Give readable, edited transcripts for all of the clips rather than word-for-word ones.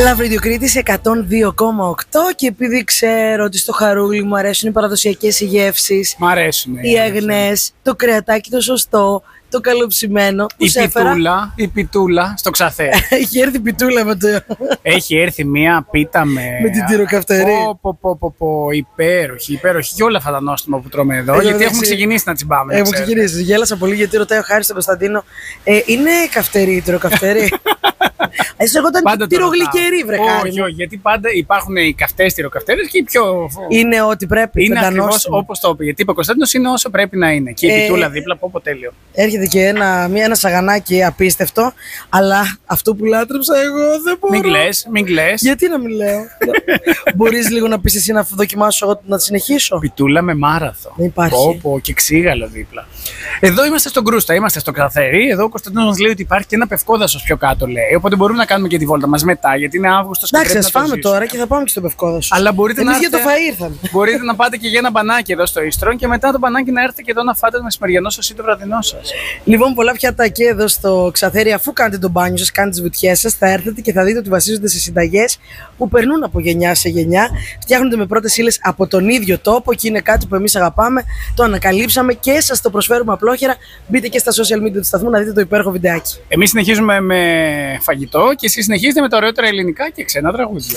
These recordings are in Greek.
Love Radio Κρήτης 102,8 και επειδή ξέρω ότι στο χαρούλι μου αρέσουν οι παραδοσιακές οι γεύσεις, μ' αρέσουν οι αγνές, το κρεατάκι το σωστό, το καλοψημένο. Η πιτούλα στο Ξαθέρι. Έχει έρθει η πιτούλα με το... Έχει έρθει μία πίτα με την τυροκαυτερή. Υπέροχη. Και όλα αυτά τα νόστιμα που τρώμε εδώ. Γιατί έχουμε ξεκινήσει να τσιμπάμε. Έχουμε ξεκινήσει. Γέλασα πολύ γιατί ρωτάει ο Χάρης τον Κωνσταντίνο. Είναι καυτερή η τυροκαυτερή? Εσύ εγώ ήταν τυρογλυκερή, βρε Χάρη. Όχι, γιατί πάντα υπάρχουν οι καυτές τυροκαυτέρες και οι πιο. Είναι ό,τι πρέπει. Είναι ακριβώς όπως το είπε. Γιατί είπε ο Κωνσταντίνος, είναι όσο πρέπει να είναι. Και η πιτούλα δίπλα, πω τέλειο. Έρχεται και ένα σαγανάκι απίστευτο, αλλά αυτό που λάτρεψα εγώ δεν μπορώ. Μην κλαις. Γιατί να μην λέω? Μπορείς λίγο να πεις εσύ να δοκιμάσω εγώ να τη συνεχίσω? Πιτούλα με μάραθο. Δεν υπάρχει. Και ξύγαλο δίπλα. Εδώ είμαστε στον Κρούστα, είμαστε στο Ξαθέρι. Εδώ ο Κωνσταντίνος μας λέει ότι υπάρχει και ένα πευκόδασος πιο κάτω, λέει. Οπότε μπορούμε να κάνουμε και τη βόλτα μας μετά, γιατί είναι Αύγουστος. Εντάξει, ας φάμε τώρα και θα πάμε και στο πευκόδασο. Αλλά μπορείτε για το φαΐ ήρθαμε. Μπορείτε να πάτε και για ένα μπανάκι εδώ στο Ίστρο και μετά το μπανάκι να έρθετε και εδώ να φάτε το μεσημεριανό σας ή το βραδινό σας. Λοιπόν, πολλά πιάτα και εδώ στο Ξαθέρι. Αφού κάνετε τον μπάνιο σας, κάνετε τις βουτιές σας, θα έρθετε και θα δείτε ότι βασίζονται σε συνταγές που περνούν από γενιά σε γενιά. Φτιάχνονται με πρώτες ύλες από τον ίδιο τόπο και είναι κάτι που εμείς αγαπάμε. Το ανακαλύψαμε και σας το προσφέρουμε απλόχερα. Μπείτε και στα social media του σταθμού να δείτε το υπέροχο βιντεάκι. Εμείς συνεχίζουμε με φαγητό και εσείς συνεχίζετε με τα ωραιότερα ελληνικά και ξένα τραγούδια.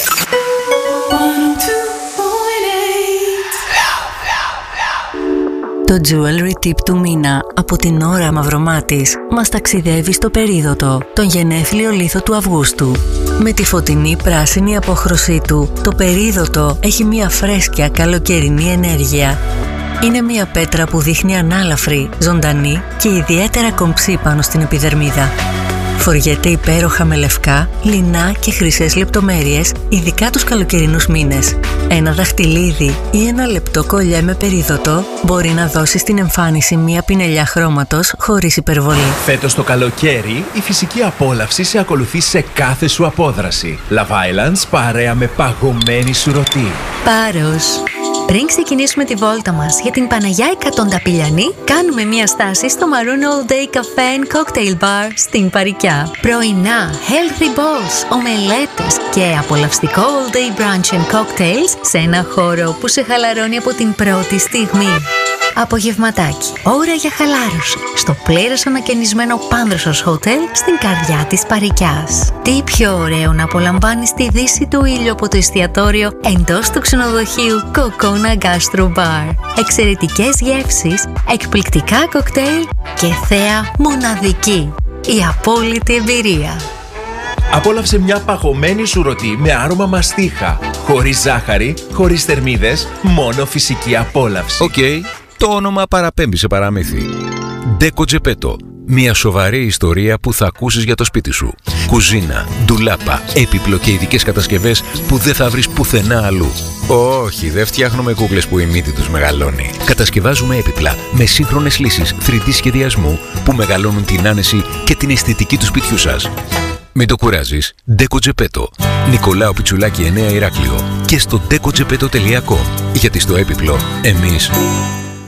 Το jewelry tip του μήνα από την Ωρα Μαυρομάτης μας ταξιδεύει στο περίδωτο, τον γενέθλιο λίθο του Αυγούστου. Με τη φωτεινή πράσινη απόχρωσή του, το περίδωτο έχει μια φρέσκια καλοκαιρινή ενέργεια. Είναι μια πέτρα που δείχνει ανάλαφρη, ζωντανή και ιδιαίτερα κομψή πάνω στην επιδερμίδα. Φοριέται υπέροχα με λευκά, λινά και χρυσές λεπτομέρειες, ειδικά τους καλοκαιρινούς μήνες. Ένα δαχτυλίδι ή ένα λεπτό κολλιέ με περίδωτο μπορεί να δώσει στην εμφάνιση μια πινελιά χρώματος χωρίς υπερβολή. Φέτος το καλοκαίρι, η φυσική απόλαυση σε ακολουθεί σε κάθε σου απόδραση. Love Islands παρέα με παγωμένη σουρωτή. Πάρος. Πριν ξεκινήσουμε τη βόλτα μας για την Παναγιά Εκατονταπηλιανή, κάνουμε μια στάση στο Maroon All Day Cafe and Cocktail Bar στην Παρικιά. Πρωινά, healthy bowls, ομελέτες και απολαυστικό all day brunch and cocktails σε ένα χώρο που σε χαλαρώνει από την πρώτη στιγμή. Απογευματάκι, ώρα για χαλάρωση, στο πλήρως ανακαινισμένο Πάνδρωσος Hotel στην καρδιά της Παρικιάς. Τι πιο ωραίο να απολαμβάνεις τη δύση του ήλιου από το εστιατόριο εντός του ξενοδοχείου Kokona Gastro Bar. Εξαιρετικές γεύσεις, εκπληκτικά κοκτέιλ και θέα μοναδική. Η απόλυτη εμπειρία. Απόλαυσε μια παγωμένη σουρωτή με άρωμα μαστίχα. Χωρίς ζάχαρη, χωρίς θερμίδες, μόνο φυσική απόλαυση. Το όνομα παραπέμπει σε παραμύθι. Deco Geppetto. Μια σοβαρή ιστορία που θα ακούσεις για το σπίτι σου. Κουζίνα, ντουλάπα, έπιπλο και ειδικές κατασκευές που δεν θα βρεις πουθενά αλλού. Όχι, δεν φτιάχνουμε κούκλες που η μύτη τους μεγαλώνει. Κατασκευάζουμε έπιπλα με σύγχρονες λύσεις 3D σχεδιασμού που μεγαλώνουν την άνεση και την αισθητική του σπιτιού σας. Μην το κουράζεις. Deco Geppetto. Νικολάου Πιτσουλάκη 9 Ηράκλειο. Και στο decogeppetto.com. Γιατί στο έπιπλο εμείς